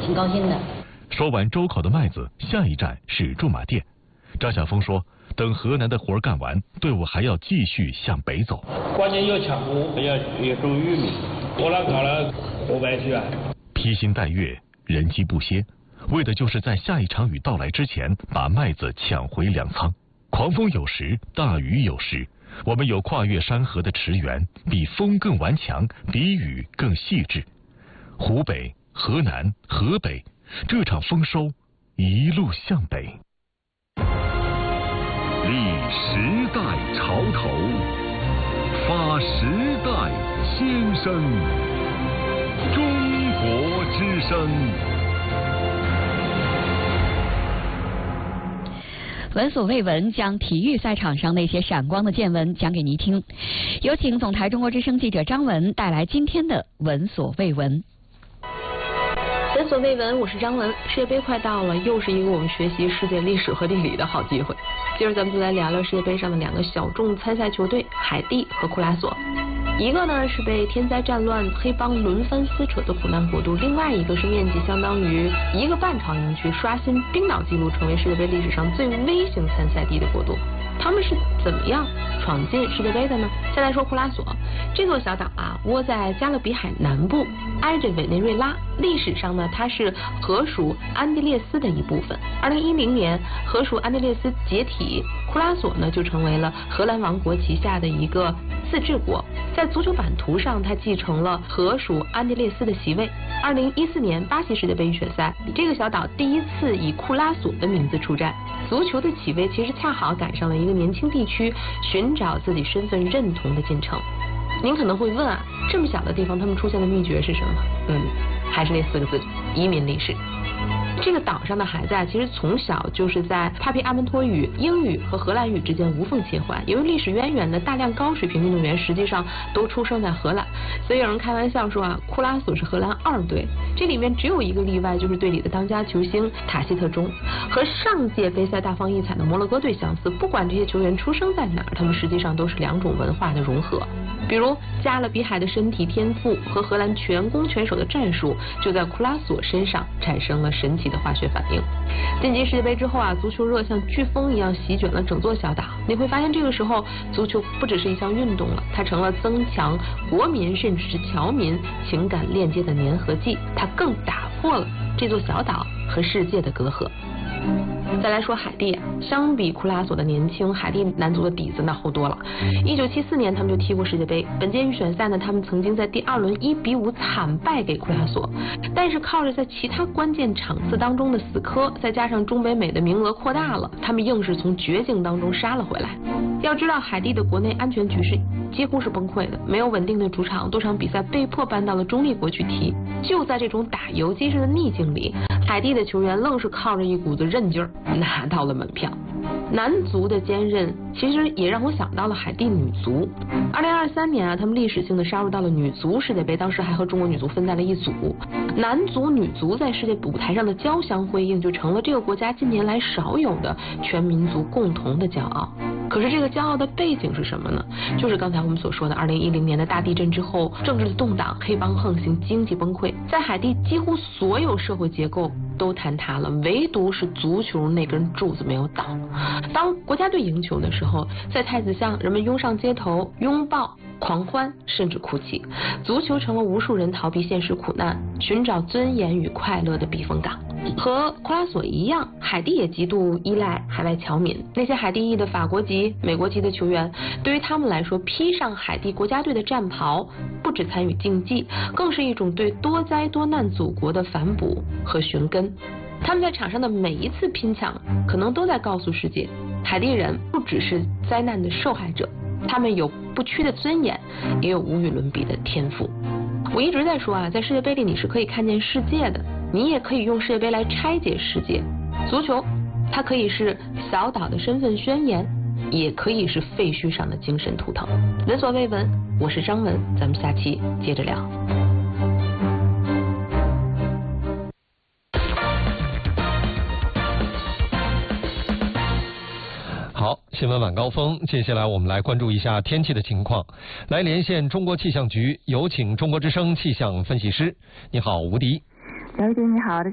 挺高兴的。 说完周口的麦子，下一站是驻马店。张晓峰说，等河南的活干完，队伍还要继续向北走。 关键要抢活，要种玉米，我那搞了500区啊。 披星戴月，人机不歇，为的就是在下一场雨到来之前，把麦子抢回粮仓。狂风有时，大雨有时，我们有跨越山河的驰援，比风更顽强，比雨更细致。湖北、河南、河北，这场丰收一路向北。 立时代潮头，发时代先声，中国之声。 闻所未闻，将体育赛场上那些闪光的见闻讲给您听。有请总台中国之声记者张文带来今天的闻所未闻。 闻所未闻，我是张文。世界杯快到了，又是一个我们学习世界历史和地理的好机会。今儿咱们就来聊聊世界杯上的2个小众参赛球队——海地和库拉索。一个呢是被天灾战乱、黑帮轮番撕扯的苦难国度，另外一个是面积相当于1个半朝阳区，刷新冰岛纪录，成为世界杯历史上最微型参赛地的国度。他们是怎么样闯进世界杯的呢？先来说库拉索，这座小岛啊，窝在加勒比海南部，挨着委内瑞拉。历史上呢，它是荷属安地列斯的一部分。2010年，荷属安地列斯解体，库拉索呢就成为了荷兰王国旗下的一个自治国。在足球版图上，它继承了荷属安地列斯的席位。2014年巴西世界杯预选赛，这个小岛第一次以库拉索的名字出战。足球的起飞其实恰好赶上了一个年轻地区寻找自己身份认同的进程。您可能会问啊，这么小的地方他们出现的秘诀是什么？还是那4个字：移民历史。这个岛上的孩子啊，其实从小就是在帕皮阿门托语、英语和荷兰语之间无缝切换。由于历史渊源的大量高水平运动员实际上都出生在荷兰，所以有人开玩笑说啊，库拉索是荷兰2队。这里面只有一个例外，就是队里的当家球星塔希特钟。和上届杯赛大放异彩的摩洛哥队相似，不管这些球员出生在哪儿，他们实际上都是2种文化的融合。比如加勒比海的身体天赋和荷兰全攻全守的战术，就在库拉索身上产生了神奇的化学反应。晋级世界杯之后啊，足球热像飓风一样席卷了整座小岛。你会发现，这个时候足球不只是一项运动了，它成了增强国民甚至是侨民情感链接的粘合剂，它更打破了这座小岛和世界的隔阂。再来说海地啊，相比库拉索的年轻，海地男足的底子那厚多了。1974年他们就踢过世界杯，本届预选赛呢，他们曾经在第2轮1-5惨败给库拉索，但是靠着在其他关键场次当中的死磕，再加上中北美的名额扩大了，他们硬是从绝境当中杀了回来。要知道，海地的国内安全局势几乎是崩溃的，没有稳定的主场，多场比赛被迫搬到了中立国去踢。就在这种打游击式的逆境里，海地的球员愣是靠着一股子韧劲儿拿到了门票。男足的坚韧其实也让我想到了海地女足。2023年啊，他们历史性的杀入到了女足世界杯，当时还和中国女足分在了一组。男足、女足在世界舞台上的交相辉映，就成了这个国家近年来少有的全民族共同的骄傲。可是这个骄傲的背景是什么呢？就是刚才我们所说的2010年的大地震之后，政治的动荡、黑帮横行、经济崩溃，在海地几乎所有社会结构都坍塌了，唯独是足球那根柱子没有倒。当国家队赢球的时候，在太子巷人们拥上街头，拥抱、狂欢，甚至哭泣。足球成了无数人逃避现实苦难、寻找尊严与快乐的避风港。和库拉索一样，海地也极度依赖海外侨民。那些海地裔的法国籍、美国籍的球员，对于他们来说，披上海地国家队的战袍，不只参与竞技，更是一种对多灾多难祖国的反哺和寻根。他们在场上的每一次拼抢，可能都在告诉世界，海地人不只是灾难的受害者，他们有不屈的尊严，也有无与伦比的天赋。我一直在说啊，在世界杯里你是可以看见世界的，你也可以用世界杯来拆解世界。足球，它可以是小岛的身份宣言，也可以是废墟上的精神图腾。闻所未闻，我是张文，咱们下期接着聊。 好，新闻晚高峰，接下来我们来关注一下天气的情况。来连线中国气象局，有请中国之声气象分析师。你好，吴迪。 小雨姐你好。